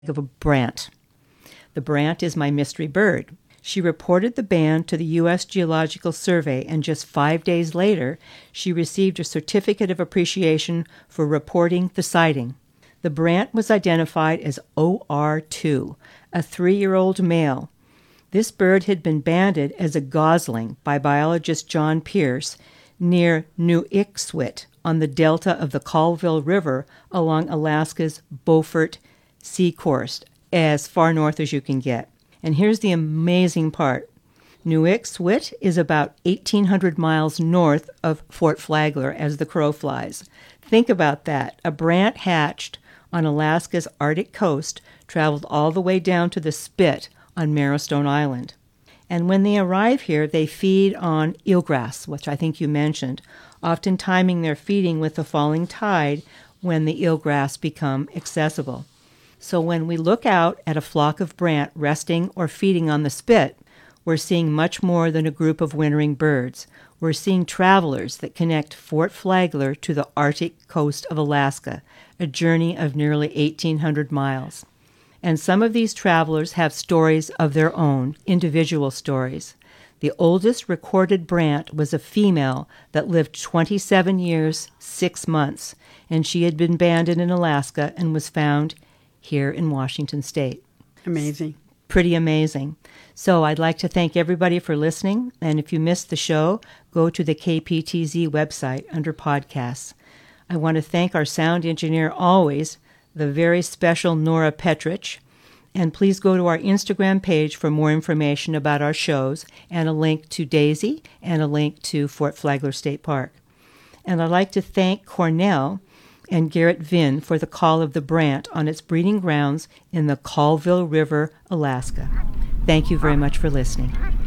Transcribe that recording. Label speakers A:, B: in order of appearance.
A: of a brant. The brant is my mystery bird. She reported the band to the U.S. Geological Survey, and just 5 days later, she received a certificate of appreciation for reporting the sighting. The brant was identified as OR2, a 3-year-old male. This bird had been banded as a gosling by biologist John Pierce near Nuiqsut on the delta of the Colville River along Alaska's Beaufort Sea coast, as far north as you can get. And here's the amazing part. Nuiqsut is about 1,800 miles north of Fort Flagler as the crow flies. Think about that. A brant hatched on Alaska's Arctic coast traveled all the way down to the Spit on Marrowstone Island. And when they arrive here, they feed on eelgrass, which I think you mentioned, often timing their feeding with the falling tide when the eelgrass become accessible. So when we look out at a flock of brant resting or feeding on the Spit, we're seeing much more than a group of wintering birds. We're seeing travelers that connect Fort Flagler to the Arctic coast of Alaska, a journey of nearly 1,800 miles. And some of these travelers have stories of their own, individual stories. The oldest recorded brant was a female that lived 27 years, 6 months, and she had been banded in Alaska and was found here in Washington State.
B: Amazing.
A: Pretty amazing. So I'd like to thank everybody for listening, and if you missed the show, go to the KPTZ website under podcasts. I want to thank our sound engineer always, the very special Nora Petrich, and please go to our Instagram page for more information about our shows and a link to Daisy and a link to Fort Flagler State Park. And I'd like to thank Cornell and Garrett Vinn for the call of the brant on its breeding grounds in the Colville River, Alaska. Thank you very much for listening.